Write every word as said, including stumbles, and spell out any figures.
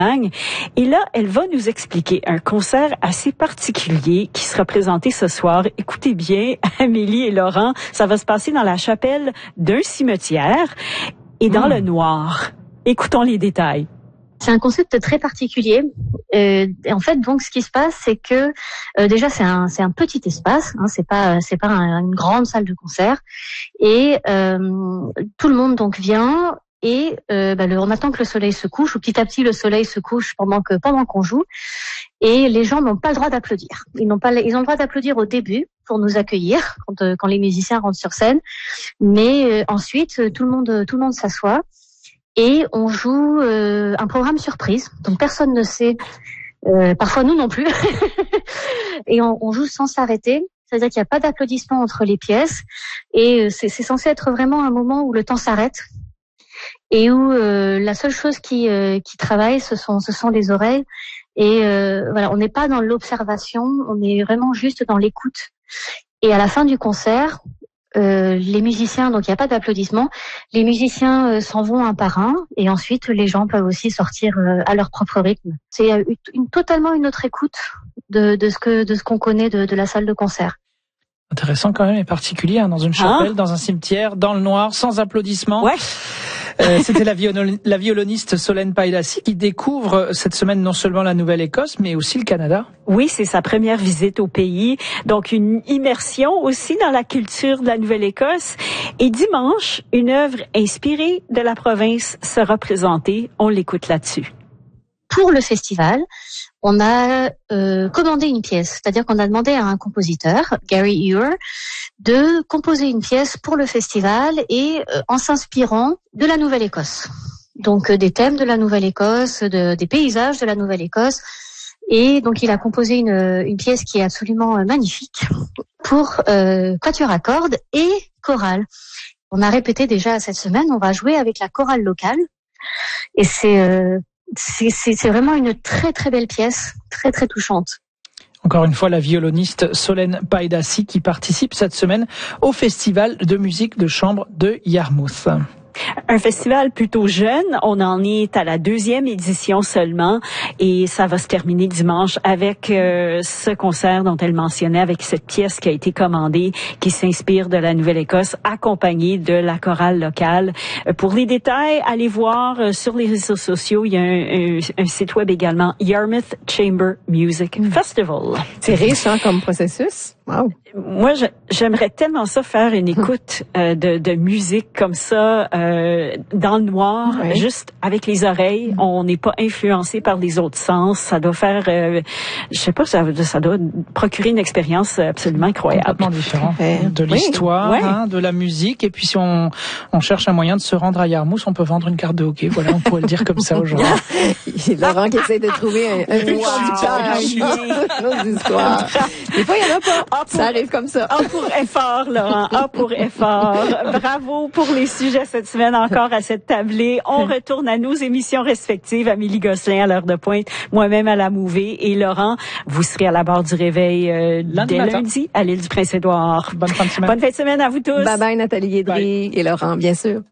Et là, elle va nous expliquer un concert assez particulier qui sera présenté ce soir. Écoutez bien, Amélie et Laurent, ça va se passer dans la chapelle d'un cimetière et dans mmh. le noir. Écoutons les détails. C'est un concept très particulier. Euh, en fait, donc, ce qui se passe, c'est que euh, déjà, c'est un, c'est un petit espace. Hein, c'est pas, c'est pas un, une grande salle de concert. Et euh, tout le monde donc vient. Et euh, bah, le matin que le soleil se couche, ou petit à petit le soleil se couche pendant que pendant qu'on joue. Et les gens n'ont pas le droit d'applaudir. Ils n'ont pas, ils ont le droit d'applaudir au début pour nous accueillir quand, euh, quand les musiciens rentrent sur scène. Mais euh, ensuite, tout le monde, tout le monde s'assoit. Et on joue euh, un programme surprise, donc personne ne sait, euh, parfois nous non plus, et on, on joue sans s'arrêter, c'est-à-dire qu'il n'y a pas d'applaudissements entre les pièces, et c'est, c'est censé être vraiment un moment où le temps s'arrête, et où euh, la seule chose qui, euh, qui travaille, ce sont, ce sont les oreilles, et euh, voilà, on n'est pas dans l'observation, on est vraiment juste dans l'écoute, et à la fin du concert, Euh, les musiciens, donc il n'y a pas d'applaudissements, les musiciens euh, s'en vont un par un et ensuite les gens peuvent aussi sortir euh, à leur propre rythme. C'est euh, une, une, totalement une autre écoute de, de ce que de ce qu'on connaît de, de la salle de concert. Intéressant quand même et particulier, hein, dans une chapelle, hein? Dans un cimetière, dans le noir, sans applaudissements. Ouais. Euh, c'était la, violon- la violoniste Solène Paidassi qui découvre cette semaine non seulement la Nouvelle-Écosse, mais aussi le Canada. Oui, c'est sa première visite au pays. Donc, une immersion aussi dans la culture de la Nouvelle-Écosse. Et dimanche, une œuvre inspirée de la province sera présentée. On l'écoute là-dessus. Pour le festival, on a euh, commandé une pièce, c'est-à-dire qu'on a demandé à un compositeur, Gary Ewer, de composer une pièce pour le festival et euh, en s'inspirant de la Nouvelle-Écosse. Donc euh, des thèmes de la Nouvelle-Écosse, de, des paysages de la Nouvelle-Écosse. Et donc il a composé une, une pièce qui est absolument euh, magnifique pour euh, quatuor à cordes et chorale. On a répété déjà cette semaine, on va jouer avec la chorale locale. Et c'est... Euh, C'est, c'est, c'est vraiment une très très belle pièce, très très touchante. Encore une fois, la violoniste Solène Paidassi qui participe cette semaine au festival de musique de chambre de Yarmouth. Un festival plutôt jeune, on en est à la deuxième édition seulement et ça va se terminer dimanche avec euh, ce concert dont elle mentionnait, avec cette pièce qui a été commandée, qui s'inspire de la Nouvelle-Écosse, accompagnée de la chorale locale. Euh, pour les détails, allez voir euh, sur les réseaux sociaux, il y a un, un, un site web également, Yarmouth Chamber Music Festival. C'est riche, hein, comme processus. Wow. Moi, je, j'aimerais tellement ça faire une écoute euh, de, de musique comme ça, euh, dans le noir, oui. Juste avec les oreilles. On n'est pas influencé par les autres sens. Ça doit faire, euh, je sais pas, ça, ça doit procurer une expérience absolument incroyable. Complètement différent de l'histoire, oui. Hein, de la musique. Et puis si on, on cherche un moyen de se rendre à Yarmouth, on peut vendre une carte de hockey. Voilà, on pourrait le dire comme ça aujourd'hui. Laurent qui essaie de trouver un, un fil conducteur à nos histoires. Des fois, il n'y en a pas. Ah, pour, ça arrive comme ça. A pour effort, Laurent. A pour effort. Bravo pour les sujets cette semaine encore à cette tablée. On retourne à nos émissions respectives. Amélie Gosselin à l'heure de pointe, moi-même à la Mouvée. Et Laurent, vous serez à la barre du réveil euh, lundi dès matin. Lundi à l'île du Prince-Édouard. Bonne fin de semaine. Bonne fin de semaine à vous tous. Bye bye Nathalie Guédry et Laurent, bien sûr.